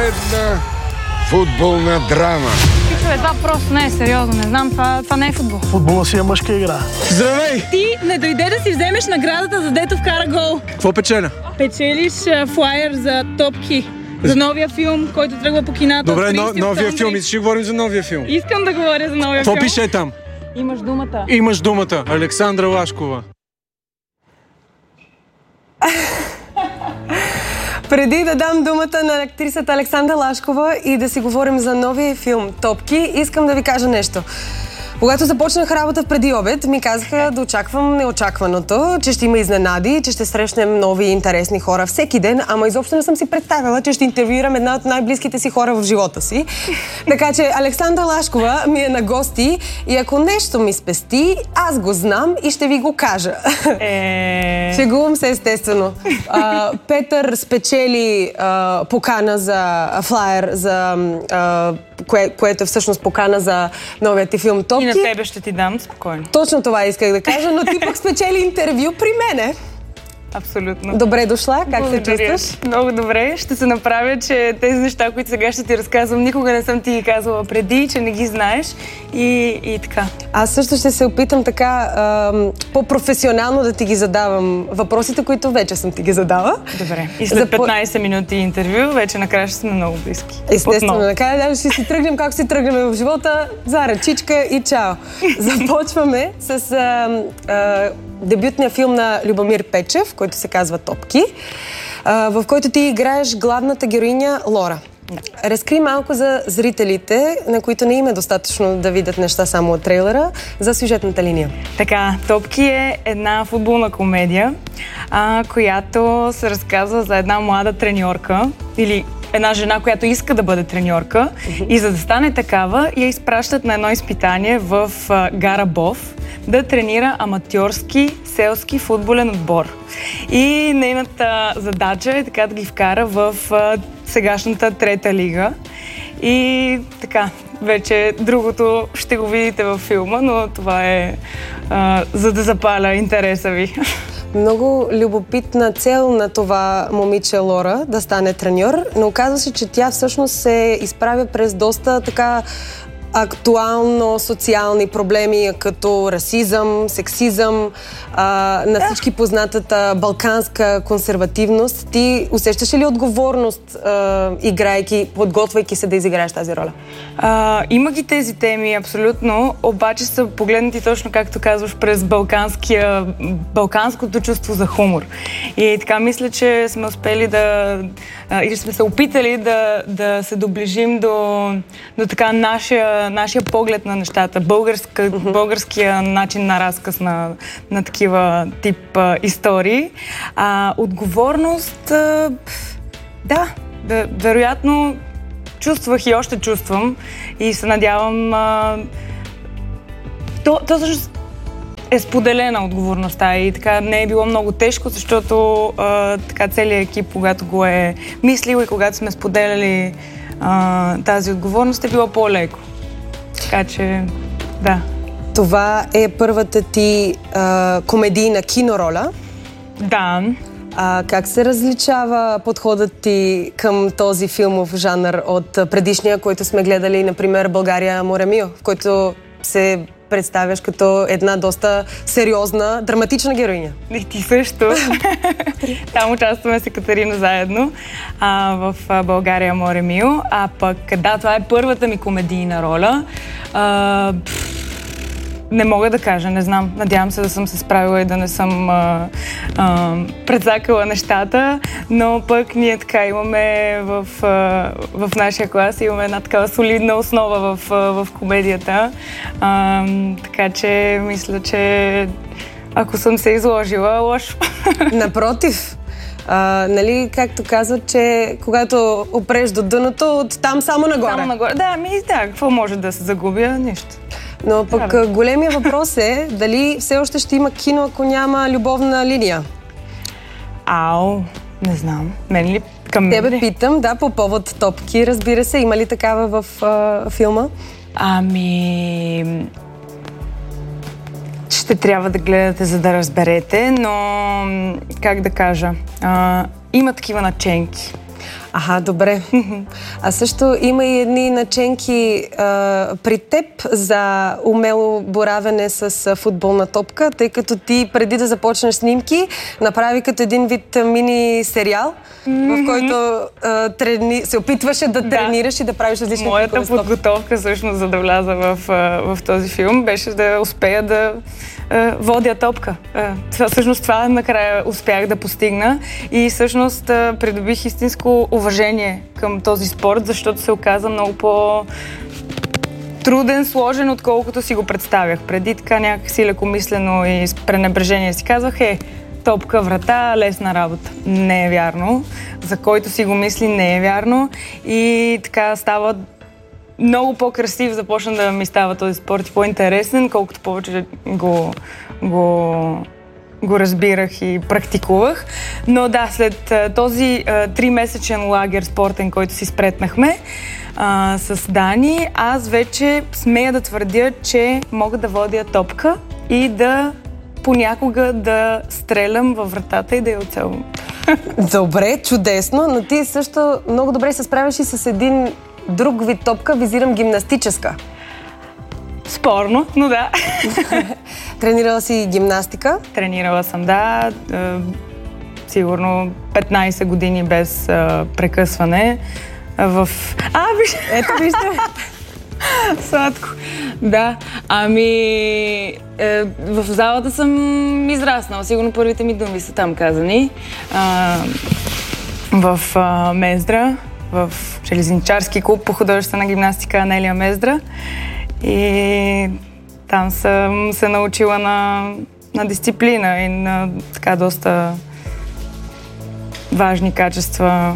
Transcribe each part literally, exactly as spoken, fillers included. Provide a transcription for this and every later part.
поредна футболна драма. Пичове, това просто не е сериозно. Не знам, това, това не е футбол. Футбола си е мъжка игра. Здравей! Ти не дойде да си вземеш наградата, за дето вкара гол. Какво печеля? Печелиш а, флайер за Топки. За новия филм, който тръгва по кината. Добре, но, новия филм. И ще говорим за новия филм. Искам да говоря за новия Какво филм. пише там? Имаш думата. Имаш думата. Александра Лашкова. Преди да дам думата на актрисата Александра Лашкова и да си говорим за новия филм Топки, искам да ви кажа нещо. Когато започнах работа в преди обед, ми казаха да очаквам неочакваното, че ще има изненади, че ще срещнем нови интересни хора всеки ден, ама изобщо не съм си представила, че ще интервюирам една от най-близките си хора в живота си. Така че Александра Лашкова ми е на гости и ако нещо ми спести, аз го знам и ще ви го кажа. Е... Шегувам се, естествено. А, Петър спечели а, покана за флаер, за, а, кое, което е всъщност покана за новият ти филм Топки. И на тебе ще ти дам, спокойно. Точно това исках да кажа, но ти пък спечели интервю при мене. Абсолютно. Добре дошла, как Благодаря. се чувстваш? Много добре. Ще се направя, че тези неща, които сега ще ти разказвам, никога не съм ти ги казвала преди, че не ги знаеш и, и така. Аз също ще се опитам така по-професионално да ти ги задавам въпросите, които вече съм ти ги задала. Добре. И след петнайсет минути интервю, вече накрая ще сме много близки. Естествено, накрая даже ще си тръгнем, както си тръгнем в живота, за ръчичка и чао. Започваме с а, а, дебютния филм на Любомир Печев, който се казва Топки, а, в който ти играеш главната героиня Лора. Да. Разкри малко за зрителите, на които не им е достатъчно да видят неща само от трейлера, за сюжетната линия. Така, Топки е една футболна комедия, а, която се разказва за една млада треньорка или една жена, която иска да бъде треньорка uh-huh. и за да стане такава, я изпращат на едно изпитание в а, гара Бов да тренира аматьорски селски футболен отбор. И нейната задача е така да ги вкара в а, сегашната трета лига. И така, вече другото ще го видите във филма, но това е а, за да запаля интереса ви. Много любопитна цел на това момиче Лора да стане треньор, но оказва се, че тя всъщност се изправя през доста така актуално социални проблеми, като расизъм, сексизъм, а, на всички познатата балканска консервативност. Ти усещаш ли отговорност, а, играйки, подготвяйки се да изиграеш тази роля? А, има ги тези теми, абсолютно, обаче са погледнати точно, както казваш, през балканския, балканското чувство за хумор. И така мисля, че сме успели да, а, или сме се опитали да, да се доближим до, до така нашия нашия поглед на нещата, българска, uh-huh. българския начин на разказ на, на такива тип а, истории. А, отговорност, а, да, да, вероятно чувствах и още чувствам и се надявам а, то, то всъщност е споделена отговорността и така не е било много тежко, защото а, така целият екип, когато го е мислил и когато сме споделяли а, тази отговорност, е било по-леко. Така че, да. Това е първата ти а, комедийна кинороля. Да. А как се различава подходът ти към този филмов жанр от предишния, който сме гледали, например, България море мио, в който се представяш като една доста сериозна, драматична героиня? И ти също. Там участваме с Екатерина заедно а, в България море мио. А пък, да, това е първата ми комедийна роля. А, не мога да кажа, не знам. Надявам се да съм се справила и да не съм а, а, предсакала нещата, но пък ние така имаме в, а, в нашия клас имаме една такава солидна основа в, в комедията. А, така че мисля, че ако съм се изложила, лошо. Напротив. А, нали, както казват, че когато опреш до дъното, от там само нагоре. Само нагоре. Да, ми да, какво може да се загубя? Нищо. Но пък да, големия въпрос е дали все още ще има кино, ако няма любовна линия? Ау, не знам. Мен ли? Към Тебе мен? питам, да, по повод Топки, разбира се. Има ли такава в а, филма? Ами... Ще трябва да гледате, за да разберете, но как да кажа, а, има такива наченки. Аха, добре. А също има и едни наченки а, при теб за умело боравене с а, футболна топка, тъй като ти преди да започнеш снимки, направи като един вид мини сериал, mm-hmm. в който а, трени... се опитваше да, да тренираш и да правиш различни Моята подготовка всъщност, за да вляза в, в този филм, беше да успея да Uh, водя топка. Uh, това, всъщност това накрая успях да постигна и всъщност uh, придобих истинско уважение към този спорт, защото се оказа много по-труден, сложен, отколкото си го представях. Преди така някакси лекомислено и с пренебрежение си казвах, е, топка, врата, лесна работа. Не е вярно. За който си го мисли, не е вярно. И така става много по-красив, започна да ми става този спорт и по-интересен, колкото повече го, го, го разбирах и практикувах. Но да, след този тримесечен лагер спортен, който си спретнахме а, с Дани, аз вече смея да твърдя, че мога да водя топка и да понякога да стрелям във вратата и да я оцелвам. Добре, чудесно, но ти също много добре се справяш и с един друг вид топка, визирам гимнастическа. Спорно, но да. Тренирала си гимнастика? Тренирала съм, да. Е, сигурно петнайсет години без е, прекъсване. В... А, виж! Ето, вижте! Сладко. Да, ами е, в залата съм израснала. Сигурно първите ми думи са там казани. А, в а, Мездра, в железничарски клуб по художествена гимнастика Анелия Мездра. И там съм се научила на, на дисциплина и на така доста важни качества,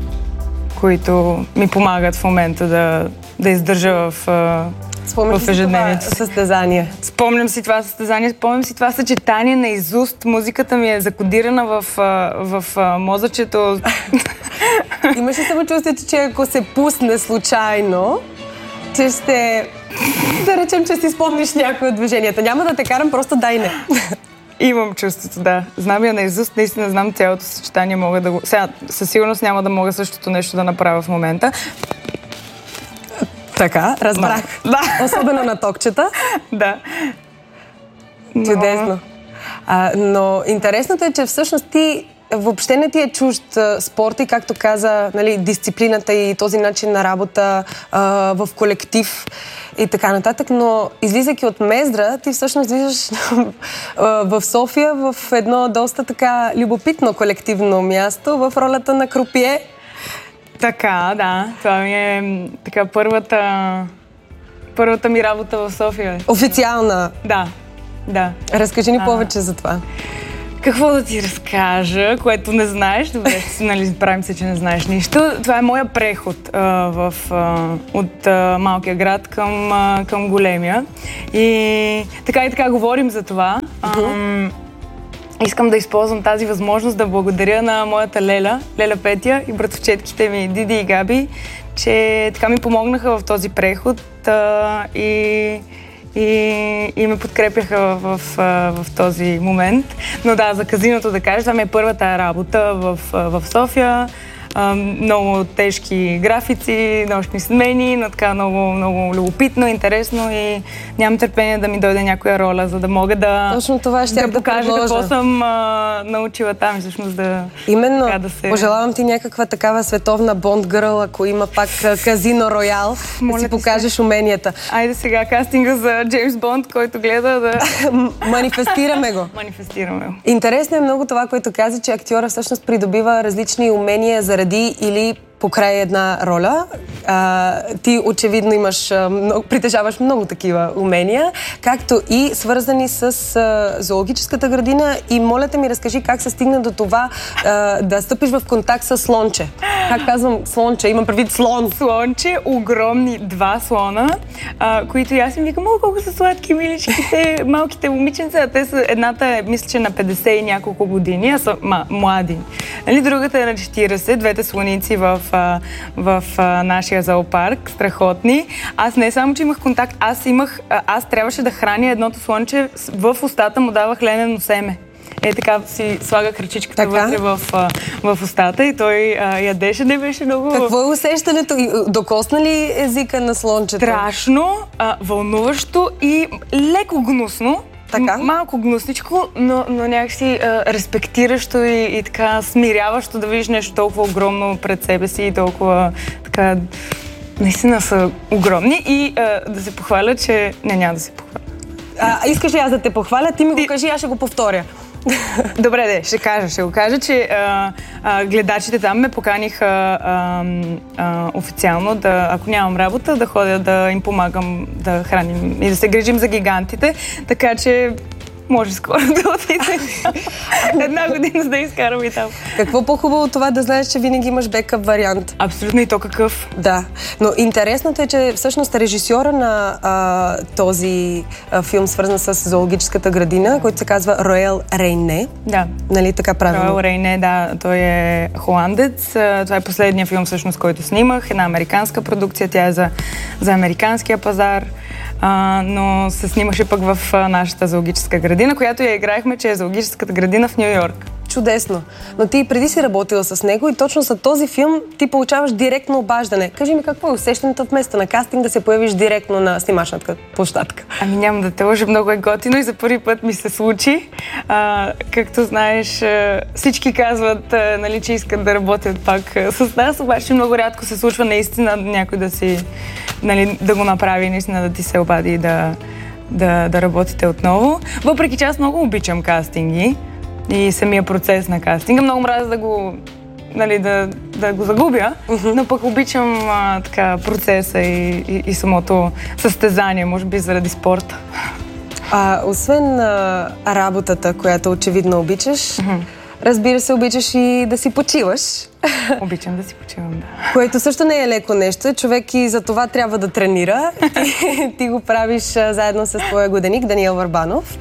които ми помагат в момента да, да издържа в, в ежедневието. Състезание. Спомням си това състезание, спомням си това съчетание на изуст. Музиката ми е закодирана в, в, в мозъчето. Имаш ли самочувствието, че ако се пусне случайно, че ще... Да речем, че си спомниш някои от движенията. Няма да те карам, просто дай не. Имам чувството, да. Знам я наизуст, наистина знам цялото съчетание, мога да го... Сега, със сигурност няма да мога същото нещо да направя в момента. Така, разбрах. Но, да. Особено на токчета. Да. Чудесно. А, но интересното е, че всъщност ти въобще не ти е чужд спорт и, както каза, нали, дисциплината и този начин на работа а, в колектив и така нататък, но излизайки от Мездра, ти всъщност влизаш в София в едно доста така любопитно колективно място в ролята на крупие. Така, да. Това ми е така първата, първата ми работа в София. Официална. Да, да. Разкажи ни а... повече за това. Какво да ти разкажа, което не знаеш? Добре, нали, правим се, че не знаеш нищо. Това е моя преход а, в, а, от а, малкия град към, а, към големия. И така и така говорим за това. Uh-huh. А, искам да използвам тази възможност да благодаря на моята Леля, Леля Петя и братовчетките ми Диди и Габи, че така ми помогнаха в този преход а, и... И, и ме подкрепяха в, в, в този момент. Но да, за казиното да кажа, това ми е първата работа в, в София. Много тежки графици, нощни смени, но така много, много любопитно, интересно и нямам търпение да ми дойде някоя роля, за да мога да, точно това ще да, да покажа предложа. какво съм а, научила там и всъщност да... Именно, да се... пожелавам ти някаква такава световна Бонд гърл, ако има пак Казино Роял, да си покажеш се. уменията. Айде сега кастинга за Джеймс Бонд, който гледа да... Манифестираме го. Манифестираме го. Интересно е много това, което каза, че актьора всъщност придобива различни умения заради или покрай една роля. А, ти очевидно имаш, много, притежаваш много такива умения, както и свързани с а, зоологическата градина. И моля те ми, разкажи как се стигна до това а, да стъпиш в контакт с слонче. Как казвам слонче? Имам предвид слон. Слонче, огромни два слона, а, които аз им викам, о, колко са сладки, миличките, малките момиченца. Те са, едната е, мисля, че на петдесет и няколко години, а са ма, млади. Нали, другата е на четиридесет, двете слоници в в, в, в нашия зоопарк, страхотни. Аз не само, че имах контакт, аз имах, аз трябваше да храня едното слънче, в устата му давах ленено семе. е така си слага крачичката Така? вътре в, а, в устата и той а, ядеше, не беше много... Какво е усещането? И, докосна ли езика на слончето? Страшно, а, вълнуващо и леко гнусно. Така? М- малко гнусничко, но, но някакси а, респектиращо и, и така смиряващо да видиш нещо толкова огромно пред себе си и толкова така... Наистина са огромни и а, да се похваля, че... Не, няма да се похваля. А, искаш ли аз да те похваля? Ти ми го кажи, аз ще го повторя. Добре, де, ще кажа, ще го кажа, че а, а, гледачите там ме поканиха а, а, официално, да, ако нямам работа, да ходя да им помагам да храним и да се грижим за гигантите, така че може скоро да отидем. Една година да изкарам и там. Какво по-хубаво от това да знаеш, че винаги имаш бекъп вариант? Абсолютно, и то какъв. Да, но интересното е, че всъщност режисьора на а, този а, филм, свързан с зоологическата градина, който се казва Роел Рейне. Да. Нали така правилно? Роел Рейне, да, той е холандец. Това е последният филм, всъщност, който снимах. Една американска продукция, тя е за, за американския пазар. А, но се снимаше пък в а, нашата зоологическа градина, която я играехме, че е зоологическата градина в Ню Йорк. Чудесно. Но ти преди си работила с него и точно за този филм ти получаваш директно обаждане. Кажи ми, какво е усещането вместо на кастинг да се появиш директно на снимачната площадка? Ами няма да те лъжа, много е готино и за първи път ми се случи. А, както знаеш, всички казват, а, нали, че искат да работят пак а, с нас, обаче много рядко се случва наистина някой да си, нали, да го направи, наистина да ти се обади и да, да, да работите отново. Въпреки че аз много обичам кастинги и самия процес на кастинга. Много мразя да го, нали, да, да го загубя, uh-huh. но пък обичам а, така, процеса и, и, и самото състезание, може би заради спорта. А, освен а, работата, която очевидно обичаш, uh-huh. разбира се, обичаш и да си почиваш. Обичам да си почивам, да. Което също не е леко нещо. Човек и за това трябва да тренира. Ти, ти го правиш а, заедно с твоя годеник Даниел Върбанов.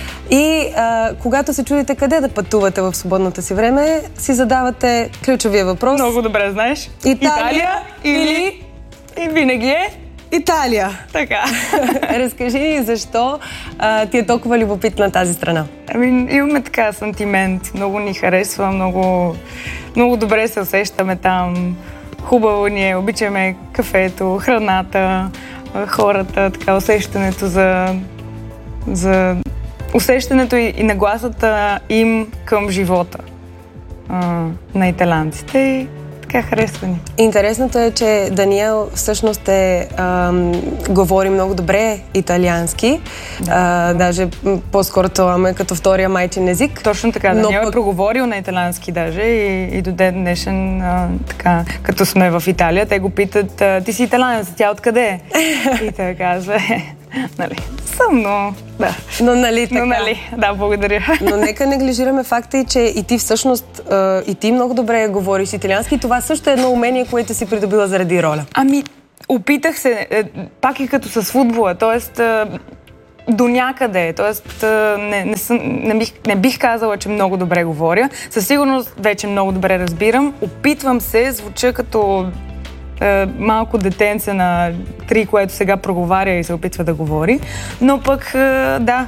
И а, когато се чудите къде да пътувате в свободното си време, си задавате ключовия въпрос. Много добре знаеш. Италия, Италия или... И винаги е... Италия. Така. Разкажи ни защо а, ти е толкова любопитна тази страна. Ами, имаме така сантимент. Много ни харесва, много, много добре се усещаме там. Хубаво ни е, обичаме кафето, храната, хората, така усещането за... за усещането и, и нагласата им към живота а, на италианците и така харесва ни. Интересното е, че Даниел всъщност е, ам, говори много добре италиански. Да. А, даже по-скоро това ме като втория майчин език. Точно така, Даниел пък... е проговорил на италиански даже и, и до ден днешен, а, така, като сме в Италия, те го питат, ти си италианец, тя откъде е? И той казва, нали, съм, но да. Но нали така? Но нали, да, благодаря. Но нека неглижираме факта и, че и ти всъщност, и ти много добре говориш италиански. Това също е едно умение, което си придобила заради роля. Ами, опитах се, пак и като с футбола, т.е. до някъде, т.е. Не, не, съм, не, бих, не бих казала, че много добре говоря. Със сигурност вече много добре разбирам. Опитвам се, звуча като малко детенце на три, което сега проговаря и се опитва да говори. Но пък, да,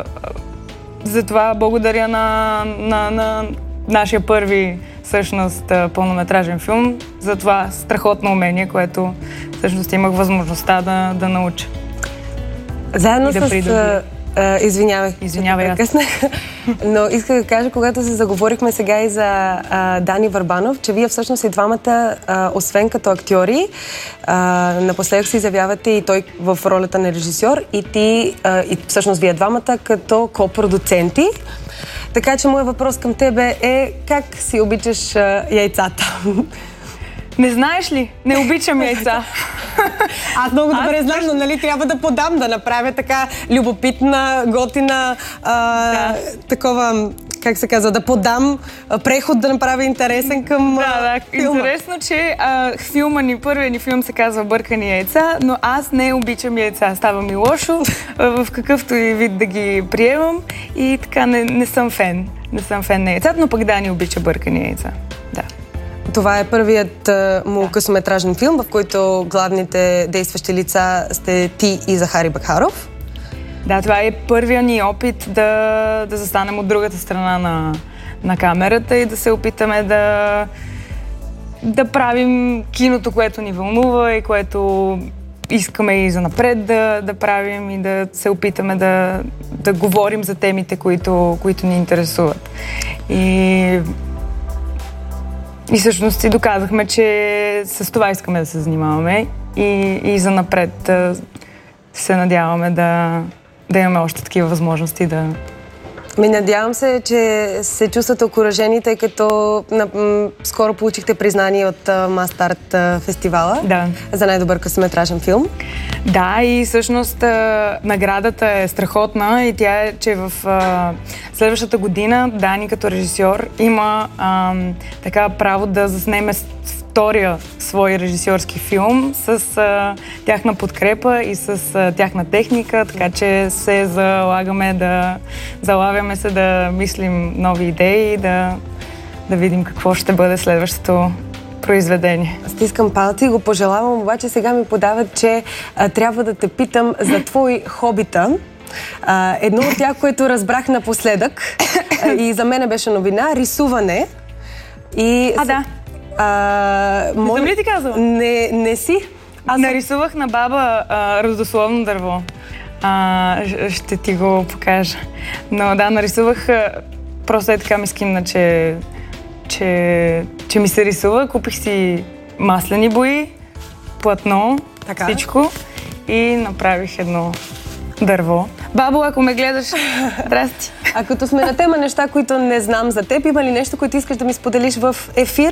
затова благодаря на, на, на нашия първи, всъщност, пълнометражен филм, за това страхотно умение, което всъщност имах възможността да, да науча. Заедно да с... придобия. Uh, извинявай. Извинявай, аз. Но исках да кажа, когато се заговорихме сега и за uh, Дани Върбанов, че вие всъщност и двамата, uh, освен като актьори, uh, напоследък се изявявате и той в ролята на режисьор, и ти, uh, и всъщност вие двамата като копродуценти. Така че моят въпрос към тебе е как си обичаш uh, яйцата? Не знаеш ли? Не обичам яйца. Аз много добре Аз... знам, но нали трябва да подам, да направя така любопитна, готина, а, да. такова, как се казва, да подам а, преход, да направя интересен към да, да. филма. Интересно, че а, филма ни, първият ни филм се казва Бъркани яйца, но аз не обичам яйца. Става ми лошо, в какъвто и вид да ги приемам и така не, не съм фен. Не съм фен на яйцата, но пък Дани обича бъркани яйца. Да. Това е първият а, му да. късометражен филм, в който главните действащи лица сте ти и Захари Бакаров. Да, това е първият ни опит да, да застанем от другата страна на, на камерата и да се опитаме да, да правим киното, което ни вълнува и което искаме и занапред да, да правим и да се опитаме да, да говорим за темите, които, които ни интересуват. И, и всъщност си доказахме, че с това искаме да се занимаваме и, и занапред да се надяваме да, да имаме още такива възможности да... Ми надявам се, че се чувствате окуражени, тъй като на, м, скоро получихте признание от Мастарт фестивала Да. за най-добър късометражен филм. Да, и всъщност а, наградата е страхотна и тя е, че в а, следващата година Дани като режисьор има а, така право да заснеме втория свой режисьорски филм с а, тяхна подкрепа и с а, тяхна техника, така че се залагаме да залавяме се да мислим нови идеи и да, да видим какво ще бъде следващото произведение. Стискам палци и го пожелавам, обаче сега ми подават, че а, трябва да те питам за твои хобита. А, едно от тях, което разбрах напоследък а, и за мен беше новина, рисуване. И, А, да. А, Не съм ли ти казала? Не, не си. Аз нарисувах на баба а, родословно дърво. А, ще ти го покажа. Но да, нарисувах, а, просто е така ми скимна, че, че, че ми се рисува. Купих си маслени бои, платно, така, всичко и направих едно дърво. Бабо, ако ме гледаш, здрасти. А като сме на тема неща, които не знам за теб, има ли нещо, което искаш да ми споделиш в ефир?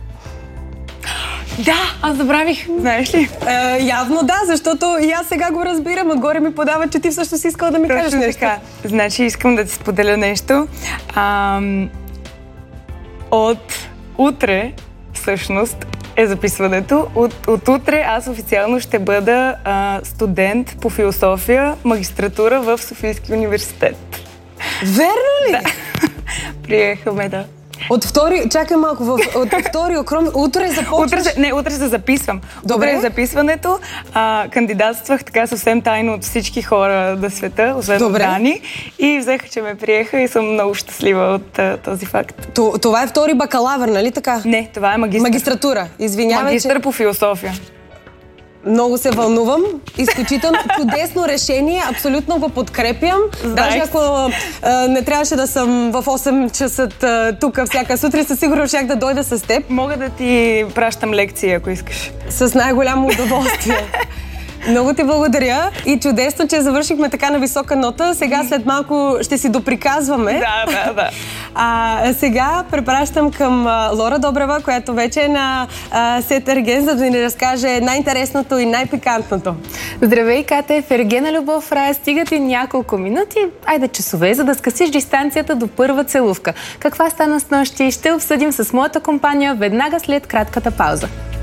Да, аз забравих. Знаеш ли? Е, явно да, защото и аз сега го разбирам. Отгоре ми подават, че ти всъщност си искала да ми кажеш нещо. Така. Значи искам да ти споделя нещо. Ам, от утре, всъщност, е записването. От, от утре аз официално ще бъда а, студент по философия, магистратура в Софийския университет. Верно ли? Да. Приехаме, да. От втори, чакай малко, в, от втори окром, утре започваш? Утре се, не, утре се записвам. Добре. Утре е записването. А, кандидатствах така съвсем тайно от всички хора на света, освен от Дани. И взеха, че ме приеха и съм много щастлива от а, този факт. То, това е втори бакалавър, нали така? Не, това е магистър. Магистратура. Извинявай, Магистър че... по философия. Много се вълнувам. Изключително чудесно решение. Абсолютно го подкрепям. Даже ако а, не трябваше да съм в осем часа тук всяка сутрин, със сигурно щях да дойда с теб. Мога да ти пращам лекции, ако искаш. С най-голямо удоволствие. Много ти благодаря и чудесно, че завършихме така на висока нота. Сега след малко ще си доприказваме. Да, да, да. А сега препращам към а, Лора Добрева, която вече е на а, сет Ерген, за да ни разкаже най-интересното и най-пикантното. Здравей, Кате! В Ергена любов в рая стигат и няколко минути, айде часове, за да скъсиш дистанцията до първа целувка. Каква стана снощи, ще обсъдим с моята компания веднага след кратката пауза.